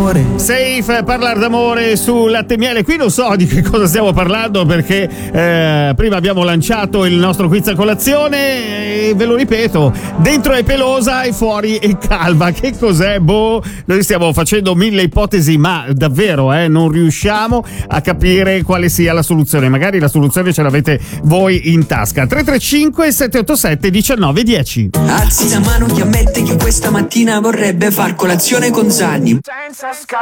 d'amore. Safe, parlare d'amore su Latte e Miele. Qui non so di che cosa stiamo parlando perché prima abbiamo lanciato il nostro quiz a colazione e ve lo ripeto, dentro è pelosa e fuori è calva. Che cos'è? Boh, noi stiamo facendo mille ipotesi ma davvero non riusciamo a capire quale sia la soluzione. Magari la soluzione ce l'avete voi in tasca. 335 787 1910. Alzi la mano chi ammette che questa mattina vorrebbe far colazione con Zanni. Senza